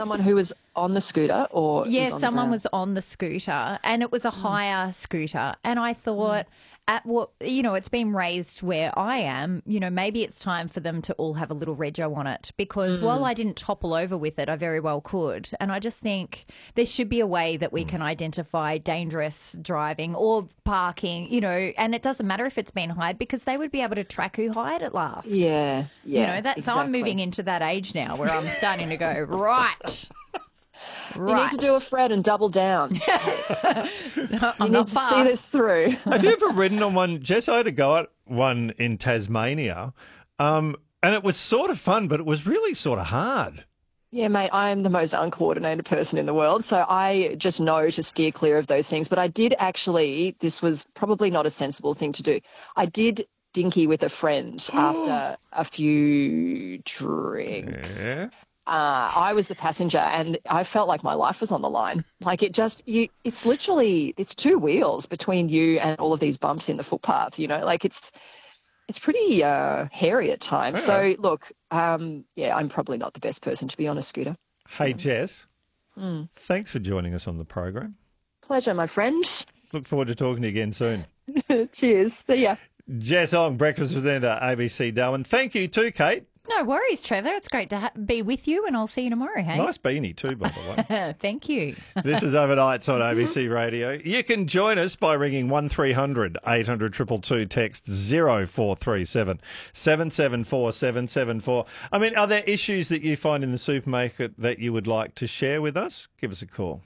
someone who was on the scooter or Yeah, was on the someone ground? was on the scooter and it was a hire scooter. And I thought, it's been raised where I am, maybe it's time for them to all have a little rego on it because while I didn't topple over with it, I very well could. And I just think there should be a way that we can identify dangerous driving or parking, and it doesn't matter if it's been hired because they would be able to track who hired it last. Yeah, yeah. So I'm moving into that age now where I'm starting to go, right. You need to do a Fred and double down. I'm You not need to far. see this through. Have you ever ridden on one? Jess, I had to go at one in Tasmania, and it was sort of fun, but it was really sort of hard. Yeah, mate, I'm the most uncoordinated person in the world, so I just know to steer clear of those things. But I did actually, this was probably not a sensible thing to do. I did dinky with a friend after a few drinks. Yeah. I was the passenger and I felt like my life was on the line. Like it's literally, it's two wheels between you and all of these bumps in the footpath, like it's pretty hairy at times. Yeah. So look, I'm probably not the best person to be on a scooter. Hey, Jess, thanks for joining us on the program. Pleasure, my friend. Look forward to talking to you again soon. Cheers. See ya. Jess Ong, Breakfast with Linda, ABC Darwin. Thank you too, Kate. No worries, Trevor. It's great to be with you and I'll see you tomorrow, hey? Nice beanie too, by the way. Thank you. This is Overnights on ABC Radio. You can join us by ringing 1300 800 222, text 0437 774 774. I mean, are there issues that you find in the supermarket that you would like to share with us? Give us a call.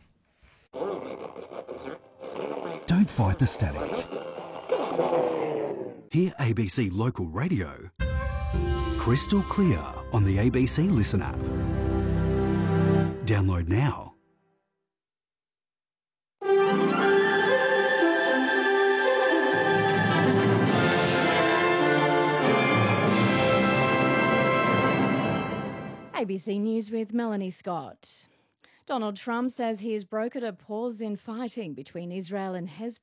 Don't fight the static. Hear ABC Local Radio crystal clear on the ABC Listen app. Download now. ABC News with Melanie Scott. Donald Trump says he has brokered a pause in fighting between Israel and Hezbollah.